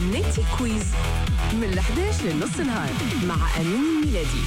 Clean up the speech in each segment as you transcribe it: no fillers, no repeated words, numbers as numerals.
نتي كويز من 11 لنص نهار مع أمين الميلادي.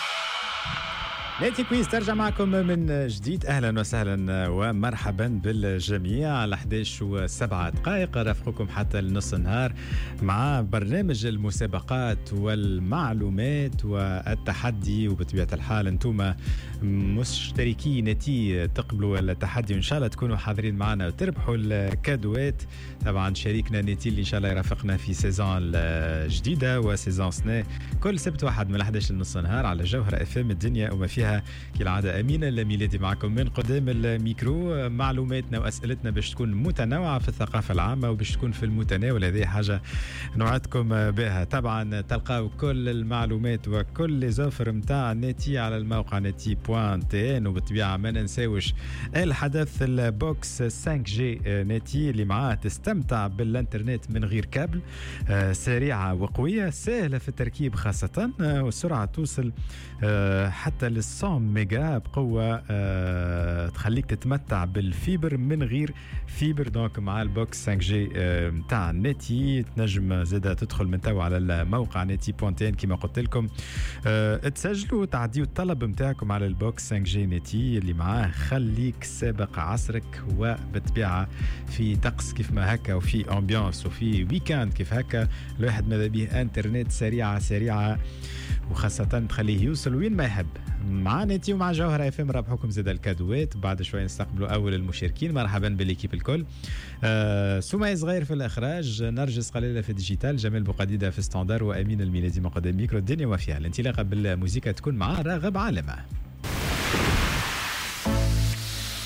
نتي كويز ترجع معكم من جديد. اهلا وسهلا ومرحبا بالجميع. على 11:07 رافقكم حتى لنص النهار مع برنامج المسابقات والمعلومات والتحدي. وبطبيعه الحال انتم مشتركي نتي تقبلوا التحدي وان شاء الله تكونوا حاضرين معنا وتربحوا الكادوات. طبعا شريكنا نتي اللي ان شاء الله يرافقنا في سيزون الجديده وسيزون سنة كل سبت واحد من 11 لنص النهار على جوهرة FM الدنيا وما فيها كالعادة. أمين الميلادي معكم من قدام الميكرو. معلوماتنا وأسئلتنا باش تكون متنوعة في الثقافة العامة وباش تكون في المتناول. هذه حاجة نوعدكم بها. طبعا تلقاو كل المعلومات وكل لي زوفر متاع نتي على الموقع neti.tn. وبالطبيعة ما ننساوش الحدث البوكس 5G نتي اللي معاه تستمتع بالانترنت من غير كابل، سريعة وقوية سهلة في التركيب خاصة، والسرعة توصل حتى لل 100 ميجا بقوة تخليك تتمتع بالفيبر من غير فيبر. دونك مع البوكس 5G متاع نتي تنجم زادة تدخل من تو على الموقع neti.tn كما قلت لكم، تسجلوا تعديوا الطلب متاعكم على البوكس 5G نتي اللي معاه خليك سابق عصرك. وبالطبيعة في طقس كيف ما هكا وفي امبيانس وفي ويكاند كيف هكا الواحد ماذا به انترنت سريعة وخاصة تخليه يوصل وين ما يحب. مع نتي ومع جوهرة FM رابحوكم زاد الكادوات. بعد شوي نستقبلوا أول المشاركين. مرحبا بالإكيب الكل. سمية صغير في الإخراج، نرجس قليلة في الديجيتال، جمال بوقديدة في ستاندر، وأمين الميلادي مقدم ميكرو. الدنيا وفيها الانطلاقة بالموسيقى تكون مع راغب عالمة.